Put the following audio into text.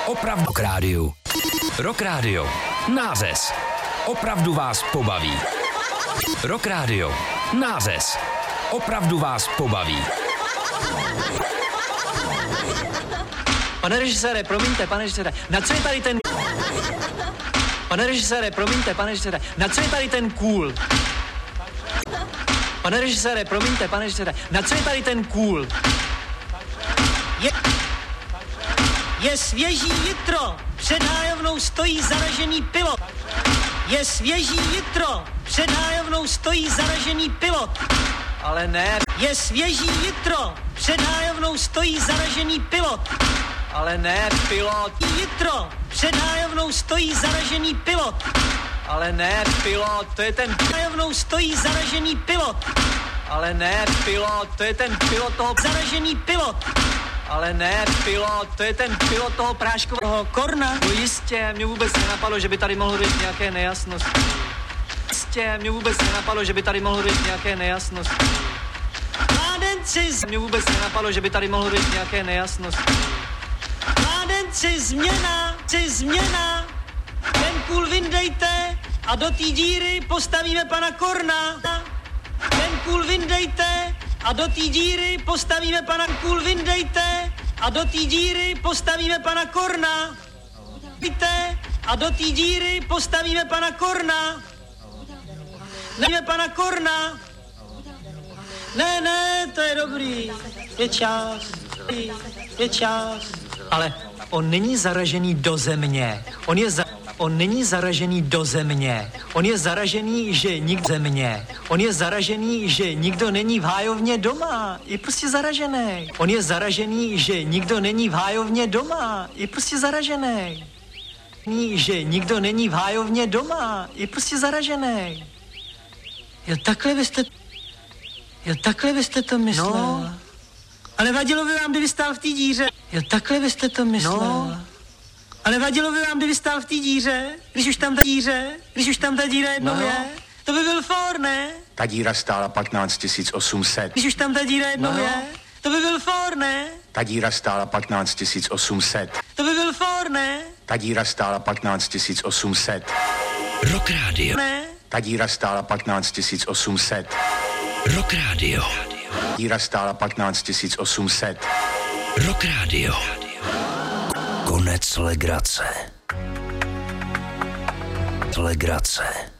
Opravdu k rádiu. Rock Radio. Nářez. Opravdu vás pobaví. Rock Radio. Nářez. Opravdu vás pobaví. Pane režisére, promiňte, pane režisére, na co je tady ten... Pane režisére, promiňte, pane režisére, na co je tady ten kůl? Pane režisére, promiňte, pane režisére, na co je tady ten kůl? Je svěží jitro, před hájovnou stojí zaražený pilot. Je svěží jitro, před hájovnou stojí zaražený pilot. Ale ne. Je svěží jitro, před hájovnou stojí zaražený pilot. Ale ne, pilot. Jitro, před hájovnou stojí zaražený pilot. Ale ne, pilot, to je ten... Hájovnou stojí zaražený pilot. Ale ne, pilot, to je ten pilot toho... Zaražený pilot. Ale ne, pilot, to je ten pilot toho práškového korna. No jistě, mě vůbec nenapadlo, že by tady mohlo být nějaké nejasnosti. Jistě, mě vůbec nenapadlo, že by tady mohlo být nějaké nejasnosti. Mládenci, mě vůbec nenapadlo, že by tady mohlo být nějaké nejasnosti. Mládenci, změna. Ten kůl vyndejte a do té díry postavíme pana Korna. Ten kůl vyndejte a do té díry postavíme pana kůl vyndejte a do té díry postavíme pana Korna. A do té díry postavíme pana Korna. Ne, pana Korna. Ne, to je dobrý. Je čas. Ale on není zaražený do země. On není zaražený do země. On je zaražený, že nikdo země. On je zaražený, že nikdo není v hájovně doma. Je prostě zaražený. On je zaražený, že nikdo není v hájovně doma. Je prostě zaražený. Že nikdo není v hájovně doma. Je prostě zaražený. Jo, takhle byste to myslel. No. Ale vadilo by vám, kdyby stál v té díře. Jo, takhle byste to myslel. No. Ale vadilo by vám, kdyby stál v té díře, když už tam ta díra jednou je. To by byl for, ne? Ta díra stála 15 800. Když už tam ta díra jednou je. To by byl for, ne? Ta díra stála 15 800. To by byl for, ne? Ta díra stála 15 800. Rock Radio. Ne? Ta díra stála 15 800. Rock Radio. Díra stála 15 800. Rock Radio. Konec legrace.